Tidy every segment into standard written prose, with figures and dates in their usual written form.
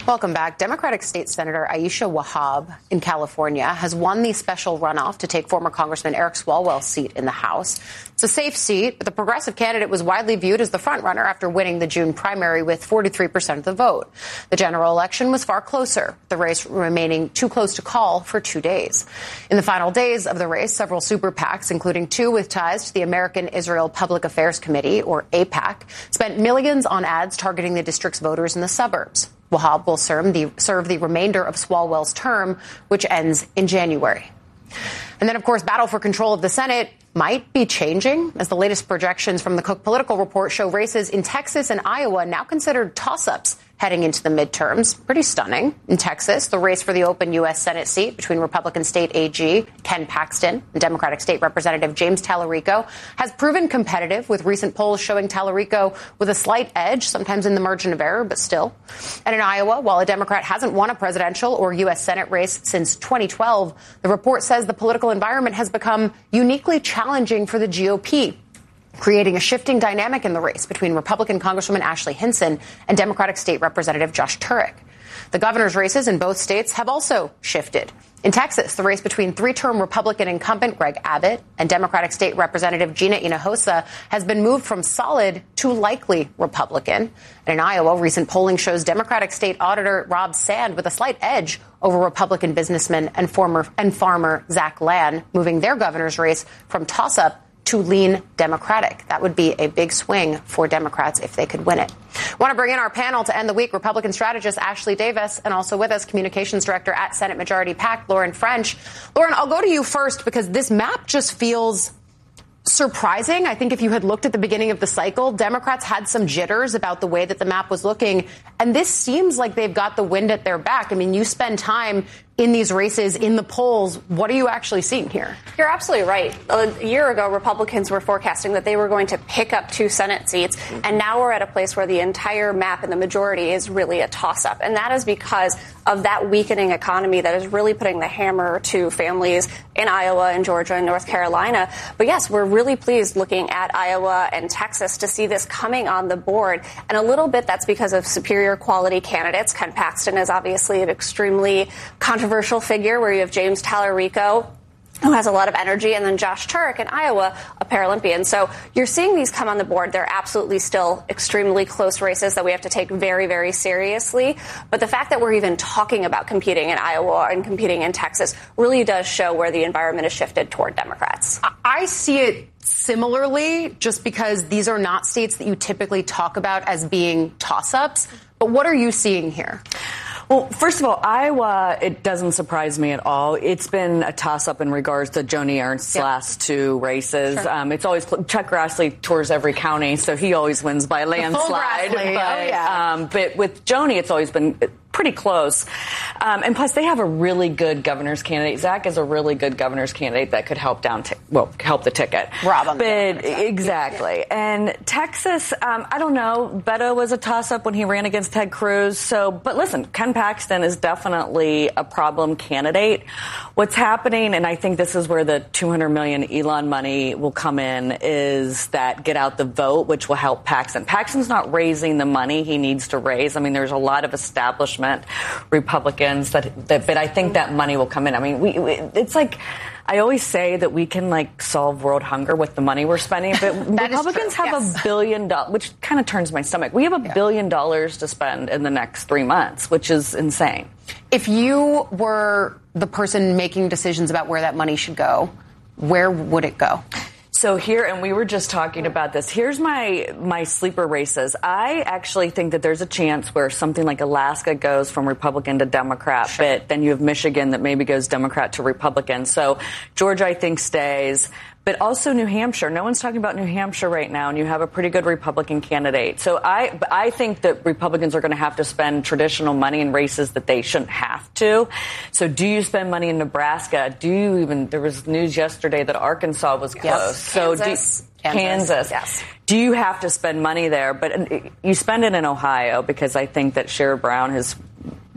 Welcome back. Democratic State Senator Aisha Wahab in California has won the special runoff to take former Congressman Eric Swalwell's seat in the House. It's a safe seat, but the progressive candidate was widely viewed as the frontrunner after winning the June primary with 43% of the vote. The general election was far closer, the race remaining too close to call for 2 days. In the final days of the race, several super PACs, including two with ties to the American Israel Public Affairs Committee, or AIPAC, spent millions on ads targeting the district's voters in the suburbs. Wahab will serve the remainder of Swalwell's term, which ends in January. And then, of course, battle for control of the Senate might be changing as the latest projections from the Cook Political Report show races in Texas and Iowa now considered toss-ups heading into the midterms. Pretty stunning. In Texas, the race for the open U.S. Senate seat between Republican State AG Ken Paxton and Democratic State Representative James Talarico has proven competitive, with recent polls showing Talarico with a slight edge, sometimes in the margin of error, but still. And in Iowa, while a Democrat hasn't won a presidential or U.S. Senate race since 2012, the report says the political environment has become uniquely challenging for the GOP, creating a shifting dynamic in the race between Republican Congresswoman Ashley Hinson and Democratic State Representative Josh Turek. The governor's races in both states have also shifted. In Texas, the race between three-term Republican incumbent Greg Abbott and Democratic State Representative Gina Hinojosa has been moved from solid to likely Republican. And in Iowa, recent polling shows Democratic State Auditor Rob Sand with a slight edge over Republican businessman and farmer Zach Land, moving their governor's race from toss-up to lean Democratic. That would be a big swing for Democrats if they could win it. I want to bring in our panel to end the week, Republican strategist Ashley Davis, and also with us, communications director at Senate Majority PAC, Lauren French. Lauren, I'll go to you first because this map just feels surprising. I think if you had looked at the beginning of the cycle, Democrats had some jitters about the way that the map was looking, and this seems like they've got the wind at their back. I mean, you spend time in these races, in the polls. What are you actually seeing here? You're absolutely right. A year ago, Republicans were forecasting that they were going to pick up 2 Senate seats, and now we're at a place where the entire map in the majority is really a toss-up. And that is because of that weakening economy that is really putting the hammer to families in Iowa and Georgia and North Carolina. But yes, we're really pleased looking at Iowa and Texas to see this coming on the board. And a little bit that's because of superior quality candidates. Ken Paxton is obviously an extremely controversial figure, where you have James Talarico, who has a lot of energy, and then Josh Turek in Iowa, a Paralympian. So you're seeing these come on the board. They're absolutely still extremely close races that we have to take very, very seriously. But the fact that we're even talking about competing in Iowa and competing in Texas really does show where the environment has shifted toward Democrats. I see it similarly, just because these are not states that you typically talk about as being toss-ups. But what are you seeing here? Well, first of all, Iowa, it doesn't surprise me at all. It's been a toss-up in regards to Joni Ernst's last 2 races. Sure. It's always Chuck Grassley tours every county, so he always wins by a landslide. But with Joni, it's always been pretty close. And plus, they have a really good governor's candidate. Zach is a really good governor's candidate that could help help the ticket. Rob on exactly. Yeah. And Texas, I don't know. Beto was a toss-up when he ran against Ted Cruz. But listen, Ken Paxton is definitely a problem candidate. What's happening, and I think this is where the $200 million Elon money will come in, is that get out the vote, which will help Paxton. Paxton's not raising the money he needs to raise. I mean, there's a lot of establishment Republicans but I think that money will come in. I mean, it's like, I always say that we can solve world hunger with the money we're spending, but Republicans have $1 billion, which kind of turns my stomach. We have $1 billion to spend in the next 3 months, which is insane. If you were the person making decisions about where that money should go, where would it go? So here, and we were just talking about this, here's my sleeper races. I actually think that there's a chance where something like Alaska goes from Republican to Democrat, sure. But then you have Michigan that maybe goes Democrat to Republican. So Georgia, I think, stays. But also New Hampshire. No one's talking about New Hampshire right now, and you have a pretty good Republican candidate. So I think that Republicans are going to have to spend traditional money in races that they shouldn't have to. So do you spend money in Nebraska? There was news yesterday that Arkansas was close. Yes. So Kansas. Yes. Do you have to spend money there? But you spend it in Ohio, because I think that Sherrod Brown has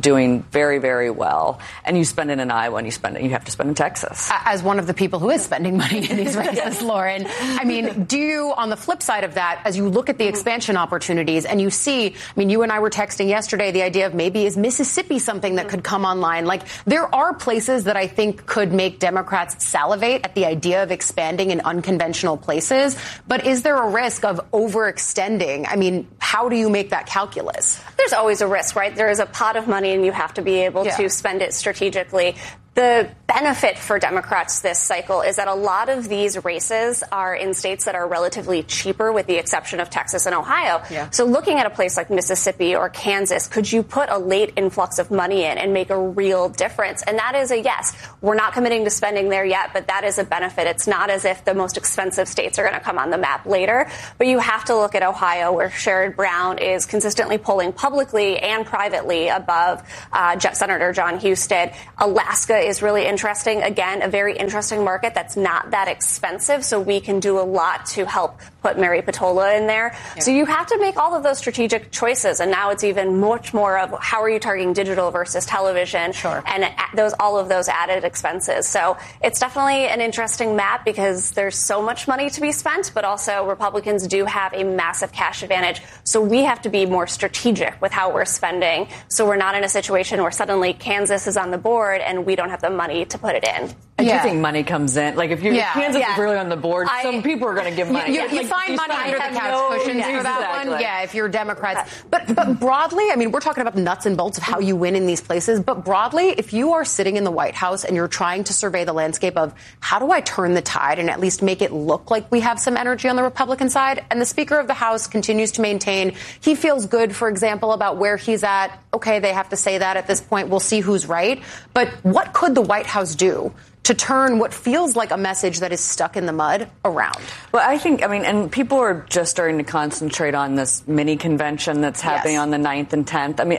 doing very, very well, and you spend it in Iowa and you have to spend in Texas. As one of the people who is spending money in these races, Lauren, I mean, do you, on the flip side of that, as you look at the expansion opportunities and you see, I mean, you and I were texting yesterday the idea of maybe is Mississippi something that could come online? Like, there are places that I think could make Democrats salivate at the idea of expanding in unconventional places. But is there a risk of overextending? I mean, how do you make that calculus? There's always a risk, right? There is a pot of money and you have to be able to spend it strategically. The benefit for Democrats this cycle is that a lot of these races are in states that are relatively cheaper, with the exception of Texas and Ohio. Yeah. So looking at a place like Mississippi or Kansas, could you put a late influx of money in and make a real difference? And that is a yes. We're not committing to spending there yet, but that is a benefit. It's not as if the most expensive states are going to come on the map later. But you have to look at Ohio, where Sherrod Brown is consistently polling publicly and privately above Senator John Husted. Alaska is really interesting. Again, a very interesting market that's not that expensive, so we can do a lot to help put Mary Patola in there. Yeah. So you have to make all of those strategic choices, and now it's even much more of how are you targeting digital versus television, and all of those added expenses. So it's definitely an interesting map because there's so much money to be spent, but also Republicans do have a massive cash advantage. So we have to be more strategic with how we're spending, so we're not in a situation where suddenly Kansas is on the board and we don't have the money to put it in. I do think money comes in. Like, if Kansas is really on the board, some people are going to give money. You find money under the couch cushions for that one. Yeah, if you're Democrats. But broadly, I mean, we're talking about the nuts and bolts of how you win in these places. But broadly, if you are sitting in the White House and you're trying to survey the landscape of how do I turn the tide and at least make it look like we have some energy on the Republican side, and the Speaker of the House continues to maintain he feels good, for example, about where he's at. Okay, they have to say that at this point. We'll see who's right. But what could the White House do to turn what feels like a message that is stuck in the mud around? Well, and people are just starting to concentrate on this mini convention that's happening on the 9th and 10th. I mean,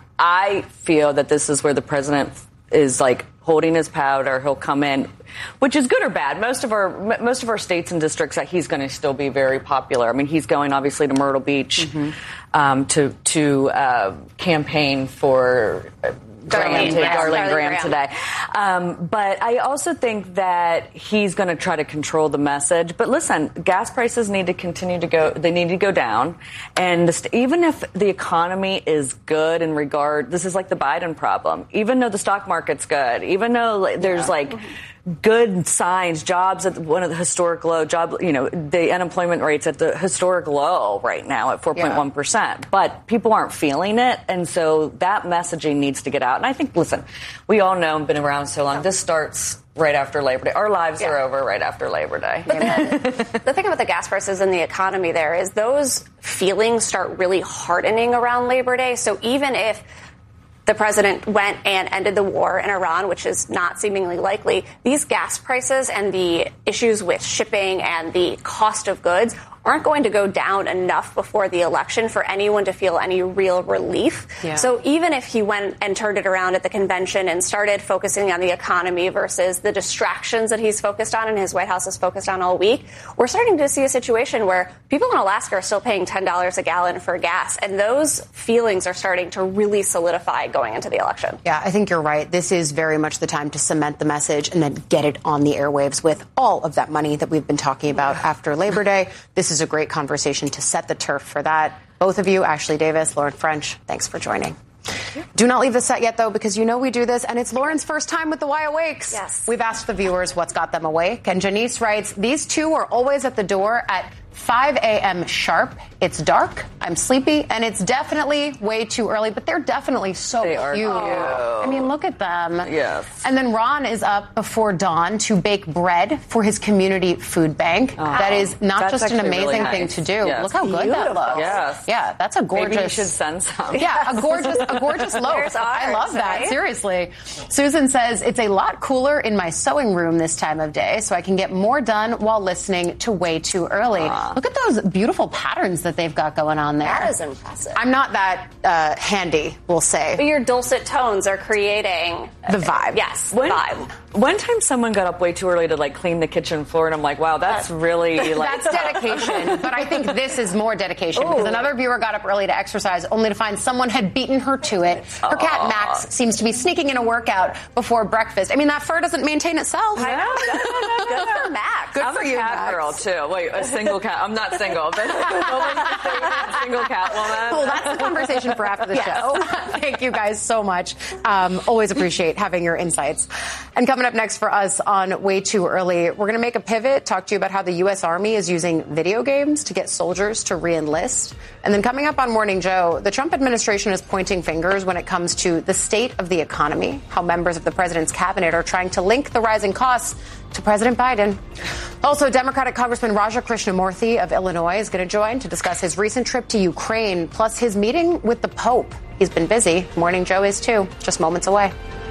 I feel that this is where the president is, like, holding his powder. He'll come in, which is good or bad. Most of our states and districts, that he's going to still be very popular. I mean, he's going obviously to Myrtle Beach to campaign for Darlene Graham today. But I also think that he's going to try to control the message. But listen, gas prices need to continue to go. They need to go down. And even if the economy is good this is like the Biden problem. Even though the stock market's good, even though there's good signs, jobs at one of the historic low, the unemployment rate's at the historic low right now at 4.1%. But people aren't feeling it, and so that messaging needs to get out. And I think, listen, we all know and been around so long, this starts right after Labor Day. Our lives are over right after Labor Day. But the thing about the gas prices and the economy there is those feelings start really hardening around Labor Day. So even if the president went and ended the war in Iran, which is not seemingly likely, these gas prices and the issues with shipping and the cost of goods aren't going to go down enough before the election for anyone to feel any real relief. Yeah. So even if he went and turned it around at the convention and started focusing on the economy versus the distractions that he's focused on and his White House is focused on all week, we're starting to see a situation where people in Alaska are still paying $10 a gallon for gas. And those feelings are starting to really solidify going into the election. Yeah, I think you're right. This is very much the time to cement the message and then get it on the airwaves with all of that money that we've been talking about after Labor Day. This is a great conversation to set the turf for that. Both of you, Ashley Davis, Lauren French, thanks for joining. Do not leave the set yet, though, because you know we do this, and it's Lauren's first time with the Why Awakes. Yes. We've asked the viewers what's got them awake, and Janice writes, these two are always at the door at 5 a.m. sharp. It's dark, I'm sleepy, and it's definitely way too early, but they're definitely so cute. I mean, look at them. Yes. And then Ron is up before dawn to bake bread for his community food bank. That is not just an amazing thing to do. Yes. Look how good that looks. Yes. Yeah, that's a gorgeous. Maybe you should send some. Yeah, a gorgeous loaf. I love that. Right? Seriously. Susan says it's a lot cooler in my sewing room this time of day, so I can get more done while listening to Way Too Early. Look at those beautiful patterns that they've got going on there. That is impressive. I'm not that handy, we'll say. But your dulcet tones are creating the vibe. Yes, the vibe. One time someone got up way too early to clean the kitchen floor, and I'm like, wow, that's really That's dedication. But I think this is more dedication because another viewer got up early to exercise only to find someone had beaten her to it. Her cat Max seems to be sneaking in a workout before breakfast. I mean, that fur doesn't maintain itself. I know. Good for Max. Good I'm for a you, cat Max. girl too. Wait, a single cat. I'm not single, but single cat woman. Well, that's the conversation for after the show. Thank you guys so much. Always appreciate having your insights. And coming up next for us on Way Too Early, we're going to make a pivot, talk to you about how the U.S. Army is using video games to get soldiers to re-enlist. And then coming up on Morning Joe, the Trump administration is pointing fingers when it comes to the state of the economy, how members of the president's cabinet are trying to link the rising costs to President Biden. Also, Democratic Congressman Raja Krishnamurthy of Illinois is going to join to discuss his recent trip to Ukraine, plus his meeting with the Pope. He's been busy. Morning Joe is too. Just moments away.